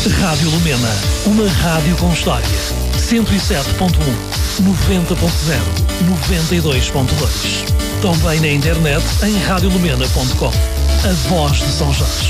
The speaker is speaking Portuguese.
Rádio Lumena, uma rádio com história. 107.1, 90.0, 92.2. Também na internet em radiolumena.com. A voz de São Jorge.